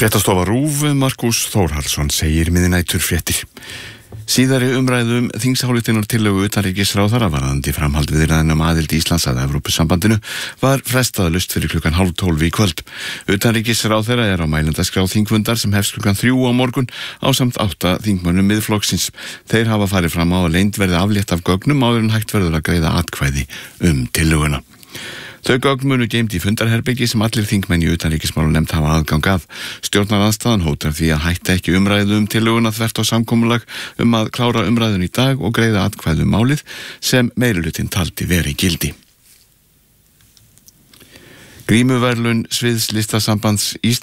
Fréttastofa RÚV, Markús Þórhallsson segir miðnæturfréttir. Síðari umræðu þingsályktunartillögu utanríkisráðherra varðandi framhald viðræðna aðild Íslands að Evrópusambandinu var frestaðlaust fyrir klukkan 11:30 í kvöld. Utanríkisráðherra á mælendaskrá þingfundar sem hefst klukkan 3 á morgun ásamt 8 þingmönnum Miðflokksins. Þeir hafa farið fram á að leynd verði aflétt af gögnum áður en hægt verður að greiða atkvæði tillöguna. Þau gögn munu geymt í fundarherbyggi sem allir þingmenn í utanríkismálanefnd hafa aðgang að. Stjórnarandstaðan hótar því að hætta ekki umræðu tillöguna þvert á samkomulag að klára umræðun í dag og greiða atkvæði málið sem meirihlutinn taldi verið gildi. Grímuverðlaun Sviðslistasambands